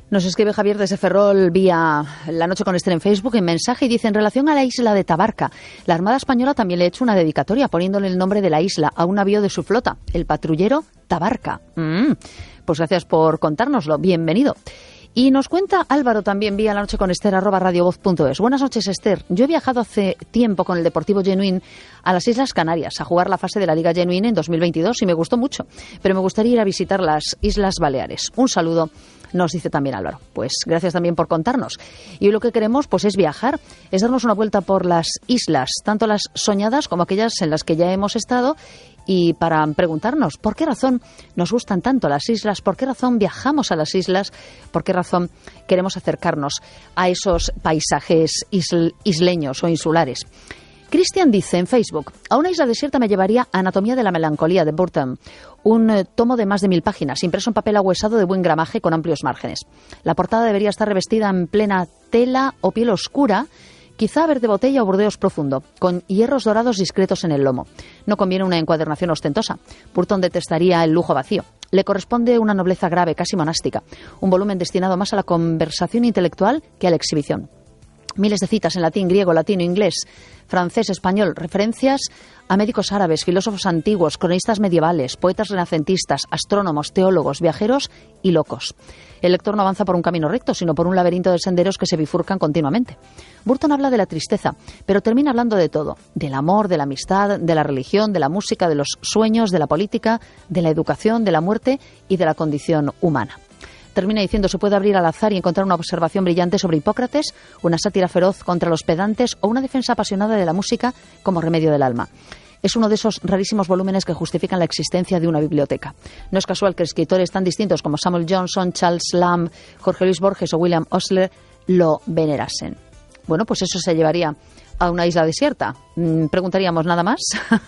Nos escribe Javier desde Ferrol vía La Noche con Esther en Facebook en mensaje y dice: en relación a la isla de Tabarca, la Armada Española también le ha hecho una dedicatoria poniéndole el nombre de la isla a un navío de su flota, el patrullero Tabarca. Pues gracias por contárnoslo, bienvenido. Y nos cuenta Álvaro también vía La Noche con Esther @radiovoz.es. Buenas noches, Esther. Yo he viajado hace tiempo con el Deportivo Genuín a las Islas Canarias a jugar la fase de la Liga Genuín en 2022 y me gustó mucho, pero me gustaría ir a visitar las Islas Baleares. Un saludo, nos dice también Álvaro. Pues gracias también por contarnos. Y hoy lo que queremos pues es viajar, es darnos una vuelta por las islas, tanto las soñadas como aquellas en las que ya hemos estado, y para preguntarnos por qué razón nos gustan tanto las islas, por qué razón viajamos a las islas, por qué razón queremos acercarnos a esos paisajes isleños o insulares. Cristian dice en Facebook: a una isla desierta me llevaría a Anatomía de la Melancolía de Burton, un tomo de más de 1000 páginas, impreso en papel ahuesado de buen gramaje con amplios márgenes. La portada debería estar revestida en plena tela o piel oscura, quizá verde botella o burdeos profundo, con hierros dorados discretos en el lomo. No conviene una encuadernación ostentosa. Burton detestaría el lujo vacío. Le corresponde una nobleza grave, casi monástica, un volumen destinado más a la conversación intelectual que a la exhibición. Miles de citas en latín, griego, latino, inglés, francés, español, referencias a médicos árabes, filósofos antiguos, cronistas medievales, poetas renacentistas, astrónomos, teólogos, viajeros y locos. El lector no avanza por un camino recto, sino por un laberinto de senderos que se bifurcan continuamente. Burton habla de la tristeza, pero termina hablando de todo: del amor, de la amistad, de la religión, de la música, de los sueños, de la política, de la educación, de la muerte y de la condición humana. Termina diciendo: se puede abrir al azar y encontrar una observación brillante sobre Hipócrates, una sátira feroz contra los pedantes o una defensa apasionada de la música como remedio del alma. Es uno de esos rarísimos volúmenes que justifican la existencia de una biblioteca. No es casual que escritores tan distintos como Samuel Johnson, Charles Lamb, Jorge Luis Borges o William Osler lo venerasen. Bueno, pues eso se llevaría a una isla desierta. Preguntaríamos nada más.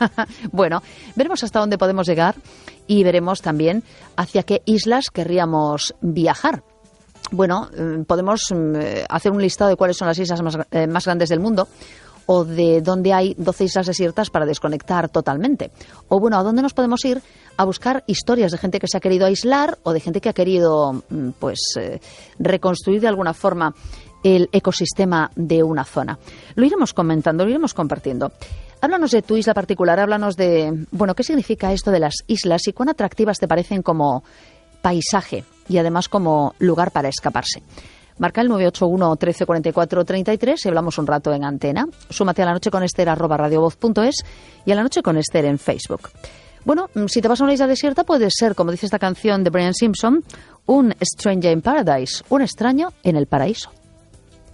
Bueno, veremos hasta dónde podemos llegar y veremos también hacia qué islas querríamos viajar. Bueno, podemos hacer un listado de cuáles son las islas más grandes del mundo, o de dónde hay 12 islas desiertas para desconectar totalmente. O bueno, ¿a dónde nos podemos ir a buscar historias de gente que se ha querido aislar o de gente que ha querido reconstruir de alguna forma el ecosistema de una zona? Lo iremos comentando, lo iremos compartiendo. Háblanos de tu isla particular, háblanos de, bueno, qué significa esto de las islas y cuán atractivas te parecen como paisaje y además como lugar para escaparse. Marca el 981 13 44 33 y hablamos un rato en antena. Súmate a La Noche con Esther @radiovoz.es y a La Noche con Esther en Facebook. Bueno, si te vas a una isla desierta puede ser, como dice esta canción de Brian Simpson, un stranger in paradise, un extraño en el paraíso.